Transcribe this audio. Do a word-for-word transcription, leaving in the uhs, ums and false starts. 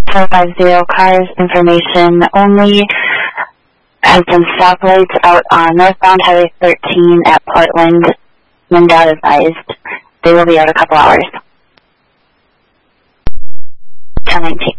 four five zero cars, information only. Has been stoplights out on northbound Highway thirteen at Portland. MnDOT advised they will be out a couple hours. ten nineteen.